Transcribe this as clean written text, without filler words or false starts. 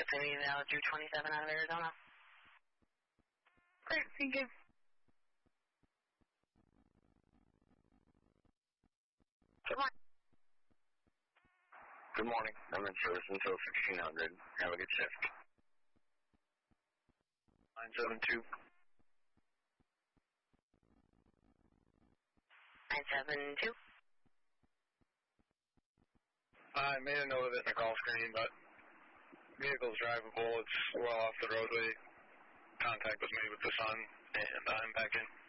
Penny Valley 227 out of Arizona. Great, thank you. Good morning. Good morning. I'm in service until 1600. Have a good shift. 972. 972. I made a note of it in the call screen, but vehicle's drivable. It's well off the roadway. Contact was made with the sun, and I'm back in.